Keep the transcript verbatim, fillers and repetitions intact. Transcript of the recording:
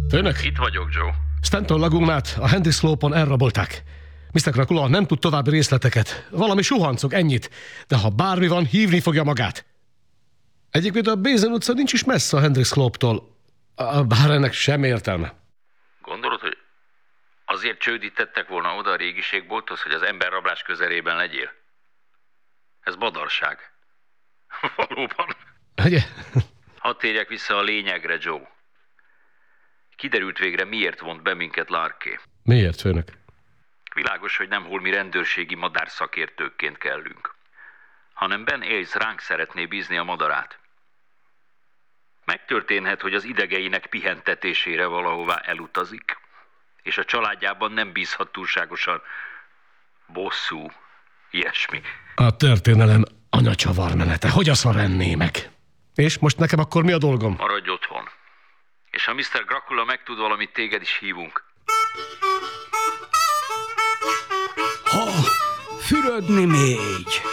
Főnök? Itt vagyok, Joe. Stanton Lagunát a Hendrix Slope-on elrabolták. miszter Krakula nem tud további részleteket. Valami suhancok, ennyit. De ha bármi van, hívni fogja magát. Egyébként a Basin utca nincs is messze a Hendrix Slope-tól. Bár ennek sem értelme. Gondolod, hogy azért csődítettek volna oda a régiségbolthoz, hogy az emberrablás közelében legyél? Ez badarság. Valóban. Ugye? Hadd térjek vissza a lényegre, Joe. Kiderült végre, miért vont be minket Larké. Miért, főnök? Világos, hogy nem holmi rendőrségi madárszakértőkként kellünk, hanem Ben Ailes ránk szeretné bízni a madarát. Megtörténhet, hogy az idegeinek pihentetésére valahová elutazik, és a családjában nem bízhat túlságosan. Bosszú, ilyesmi. A történelem anyacsavarmenete. Hogy a szar enné meg? És most nekem akkor mi a dolgom? Maradj otthon. És ha miszter Krakula megtud valamit, téged is hívunk. Ha, fürödni még.